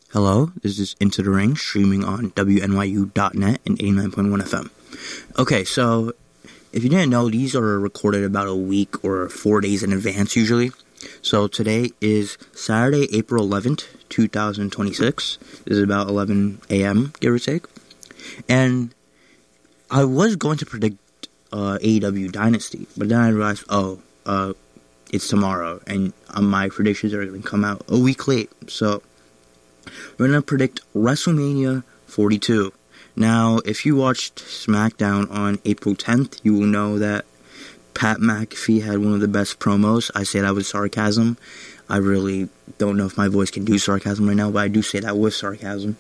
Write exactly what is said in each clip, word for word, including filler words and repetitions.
Hello, this is Into the Ring, streaming on W N Y U dot net and eighty-nine point one F M. Okay, so if you didn't know, these are recorded about a week or four days in advance usually. So today is Saturday, April eleventh, twenty twenty-six. This is about eleven a.m., give or take. And I was going to predict uh, A E W Dynasty, but then I realized, oh, uh, it's tomorrow, and uh, my predictions are going to come out a week late. So we're going to predict WrestleMania forty-two. Now, if you watched SmackDown on April tenth, you will know that Pat McAfee had one of the best promos. I say that with sarcasm. I really don't know if my voice can do sarcasm right now, but I do say that with sarcasm.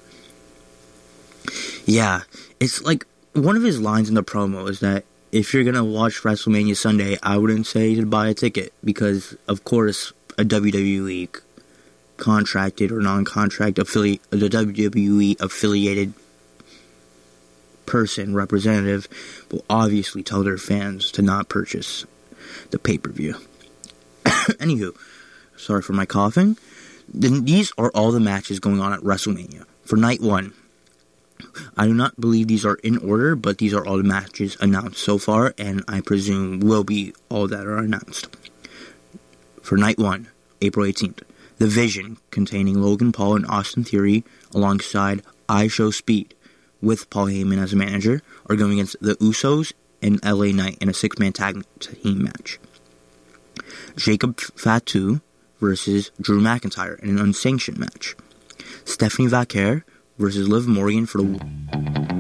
Yeah, it's like one of his lines in the promo is that if you're going to watch WrestleMania Sunday, I wouldn't say to buy a ticket because, of course, a W W E contracted or non-contract affiliate, the W W E affiliated person, representative, will obviously tell their fans to not purchase the pay-per-view. Anywho, sorry for my coughing. Then these are all the matches going on at WrestleMania. For night one, I do not believe these are in order, but these are all the matches announced so far, and I presume will be all that are announced. For night one, April eighteenth, The Vision, containing Logan Paul and Austin Theory, alongside I Show Speed, with Paul Heyman as a manager, are going against the Usos and L A Knight in a six-man tag team match. Jacob Fatu versus Drew McIntyre in an unsanctioned match. Stephanie Vaquer versus Liv Morgan for the